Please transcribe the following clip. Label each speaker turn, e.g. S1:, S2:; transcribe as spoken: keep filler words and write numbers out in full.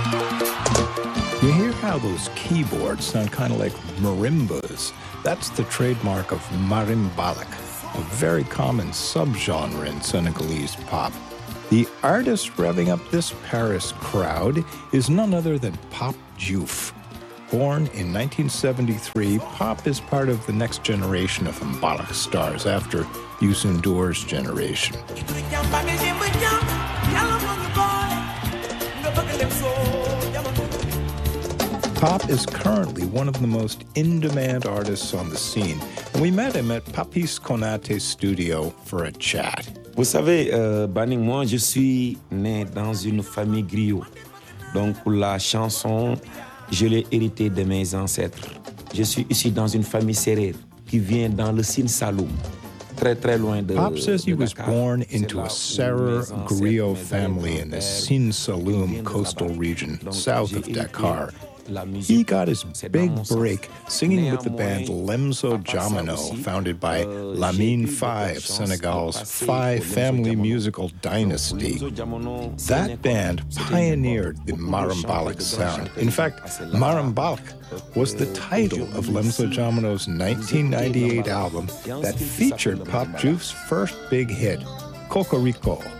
S1: You hear how those keyboards sound kind of like marimbas? That's the trademark of marimbalik, a very common subgenre in Senegalese pop. The artist revving up this Paris crowd is none other than Pape Diouf. Born in nineteen seventy-three, Pape is part of the next generation of Mbalax stars after Youssou N'Dour's generation. Pape is currently one of the most in-demand artists on the scene, and we met him at Papis Konaté's studio for a chat.
S2: Vous savez, euh, Banning, moi, je suis né dans une famille griot. Donc, la chanson, je l'ai héritée de mes ancêtres. Je suis issu dans une famille sérère qui vient dans le Sine Saloum.
S1: Pape says he was born into a Serer griot family in the Sine Saloum coastal region, south of Dakar. He got his big break singing with the band Lemzo Jamano, founded by Lamine Faye of Senegal's Faye family musical dynasty. That band pioneered the Marambalik sound. In fact, Marambalik was the title of Lemzo Jamano's nineteen ninety-eight album that featured Pape Diouf's first big hit, Cocorico.